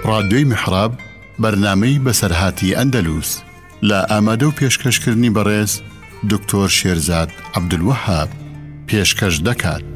ڕادیۆی میحراب بەرنامەی بەسەرهاتی ئەندەلوس لە ئامادە و پێشکەشکردنی بەڕێز دکتۆر شێرزاد عەبدولوەهاب پێشکەش دەکات.